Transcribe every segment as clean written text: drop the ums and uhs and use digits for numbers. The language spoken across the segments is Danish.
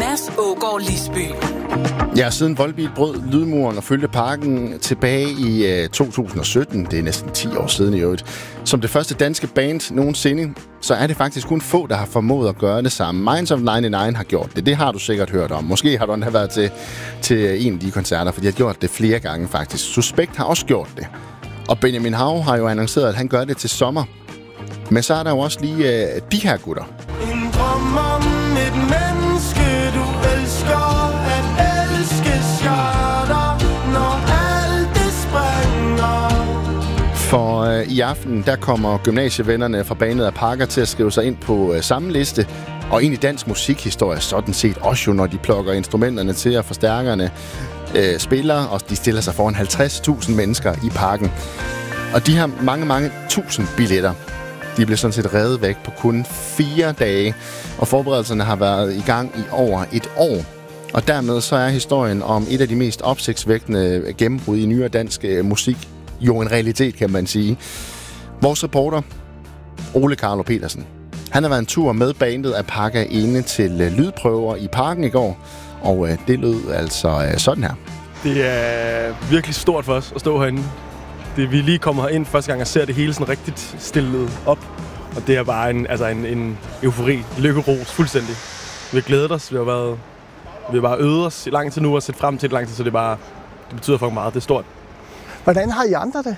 Mads Aagaard Lisby. Ja, siden Volbeat brød lydmuren og fyldte parken tilbage i 2017, det er næsten 10 år siden i øvrigt, som det første danske band nogensinde, så er det faktisk kun få, der har formået at gøre det samme. Minds of 99 har gjort det. Det har du sikkert hørt om. Måske har du endda været til en af de koncerter, for de har gjort det flere gange faktisk. Suspekt har også gjort det. Og Benjamin Hav har jo annonceret, at han gør det til sommer. Men så er der jo også lige de her gutter. En drøm om et menneske, du elsker, at elske charter, når alt det springer. For i aften, der kommer gymnasievennerne fra bandet af Parker til at skrive sig ind på samme liste. Og ind i dansk musikhistorie sådan set også jo, når de plukker instrumenterne til og forstærkerne spiller, og de stiller sig foran 50.000 mennesker i parken. Og de her mange tusind billetter, de blev sådan set revet væk på kun 4 dage, og forberedelserne har været i gang i over et år. Og dermed så er historien om et af de mest opsigtsvækkende gennembrud i nyere dansk musik jo en realitet, kan man sige. Vores reporter, Ole Carlo Petersen, han har været en tur med bandet af Parker inde til lydprøver i parken i går, og det lød altså sådan her. Det er virkelig stort for os at stå herinde. Vi lige kommer herind første gang og ser det hele sådan rigtigt stillet op. Og det er bare en eufori, lykkeros fuldstændig. Vi har glædet os, vi har bare øvet os i lang tid nu og set frem til det lang tid, så det betyder for meget. Det er stort. Hvordan har I andre det?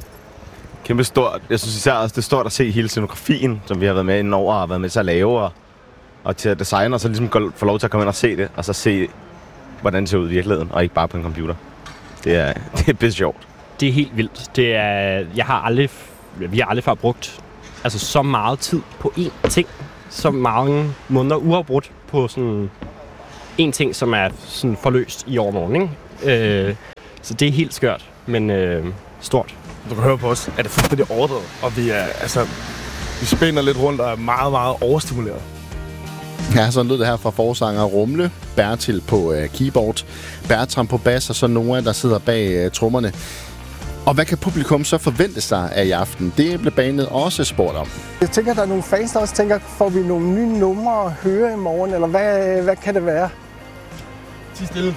Kæmpe stort. Jeg synes især også, det er stort at se hele scenografien, som vi har været med inden over og har været med til at lave og til at designe, og så ligesom få lov til at komme ind og se det, og så se, hvordan det ser ud i virkeligheden, og ikke bare på en computer. Det er bedst sjovt. Det er helt vildt. Vi har aldrig før brugt så meget tid på én ting, så mange måneder uafbrudt på sådan en ting, som er sådan forløst i overmorgen, ikke? Så det er helt skørt, men stort. Du kan høre på os, at det fuldstændig overdrevet, og vi spænder lidt rundt og er meget, meget overstimuleret. Ja, sådan lød det her fra forsanger Rumle, Bertil på keyboard, Bertram på bas, og så Noah, der sidder bag trommerne. Og hvad kan publikum så forvente sig af i aften? Det blev bandet også spurgt om. Jeg tænker, der er nogle fans, der også tænker, får vi nogle nye numre at høre i morgen, eller hvad kan det være? Tig stille.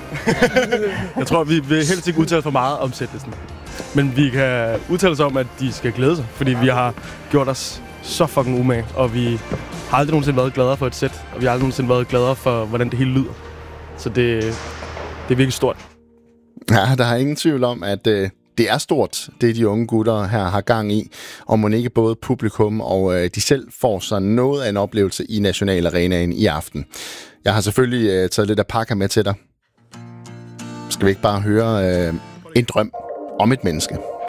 Jeg tror, vi vil helst ikke udtale for meget om sætlisten. Men vi kan udtale os om, at de skal glæde sig, fordi vi har gjort os så fucking umage, og vi har aldrig nogensinde været gladere for et sæt, og vi har aldrig nogensinde været gladere for, hvordan det hele lyder. Så det er virkelig stort. Ja, der er ingen tvivl om, at det er stort, det de unge gutter her har gang i, og må ikke både publikum og de selv får sig noget af en oplevelse i National Arenaen i aften. Jeg har selvfølgelig taget lidt af Parker med til dig. Skal vi ikke bare høre en drøm om et menneske?